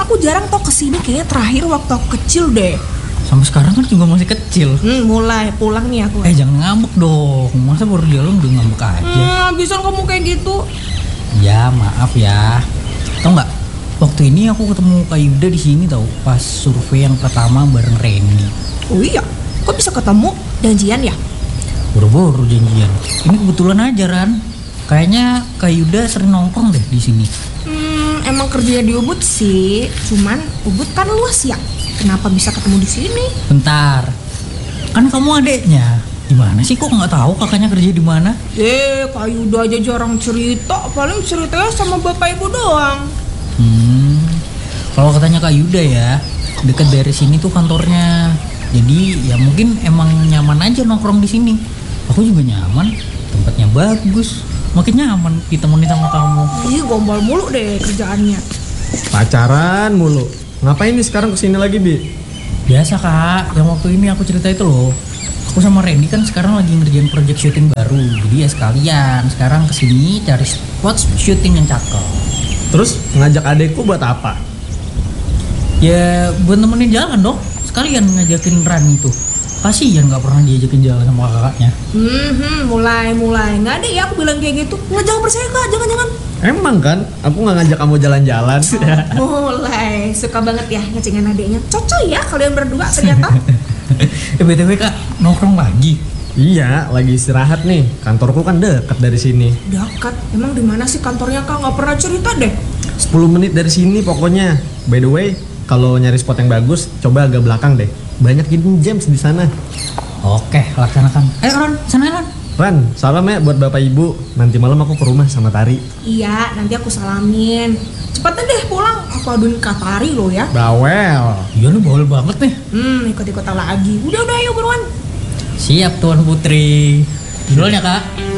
aku jarang tau kesini, kayaknya terakhir waktu aku kecil deh. Sampai sekarang kan juga masih kecil. Mulai pulang nih aku. Jangan ngambek dong. Masa baru jalan udah ngambek aja. Bisa kamu kayak gitu. Ya maaf ya. Tau nggak? Waktu ini aku ketemu Kak Yuda di sini tau. Pas survei yang pertama bareng Randy. Oh iya, kok bisa ketemu? Janjian ya? Buru-buru janjian. Ini kebetulan aja Ran. Kayaknya Kak Yuda sering nongkrong deh di sini. Emang kerjanya di Ubud sih. Cuman Ubud kan luas ya. Kenapa bisa ketemu di sini? Bentar, kan kamu adeknya. Gimana sih kok nggak tahu kakaknya kerja di mana? Kak Yuda aja jarang cerita. Paling ceritanya sama bapak ibu doang. Kalau katanya Kak Yuda ya, deket dari sini tuh kantornya. Jadi ya mungkin emang nyaman aja nongkrong di sini. Aku juga nyaman, tempatnya bagus. Makin nyaman ditemenin sama kamu. Gombal mulu deh kerjaannya. Pacaran mulu. Ngapain nih sekarang kesini lagi, Bi? Biasa Kak, yang waktu ini aku cerita itu loh. Aku sama Randy kan sekarang lagi ngerjain project syuting baru. Jadi ya sekalian sekarang kesini cari spot syuting yang cakep. Terus ngajak adekku buat apa? Ya buat nemenin jalan dong. Sekalian ngajakin Ran itu. Kasian gak pernah diajakin jalan sama kakaknya. Mulai. Nggak ada ya aku bilang kayak gitu. Nggak, jangan percaya Kak, jangan. Emang kan, aku nggak ngajak kamu jalan-jalan. Mulai, suka banget ya ngecengin adeknya. Cocok ya kalian berdua ternyata. BTW Kak, nongkrong lagi. Iya, lagi istirahat nih. Kantorku kan dekat dari sini. Dekat? Emang di mana sih kantornya Kak? Nggak pernah cerita deh. 10 menit dari sini pokoknya. By the way, kalau nyari spot yang bagus, coba agak belakang deh. Banyak hidden gems di sana. Oke, laksanakan. Ayo Ran, sana Ran. Ran, salam ya buat bapak ibu. Nanti malam aku ke rumah sama Tari. Iya, nanti aku salamin. Cepetan deh pulang. Aku aduin Kak Tari lo ya. Bawel. Iya lu bawel banget nih. Ikut-ikutan lagi. Udah ayo buruan. Siap Tuan Putri. Duluan ya Kak.